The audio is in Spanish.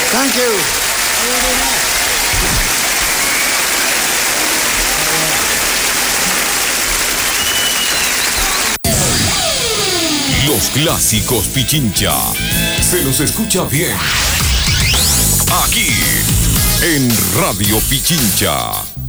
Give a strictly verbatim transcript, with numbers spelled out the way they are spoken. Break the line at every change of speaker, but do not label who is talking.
Thank you.
Los clásicos Pichincha. Se los escucha bien. Aquí, en Radio Pichincha.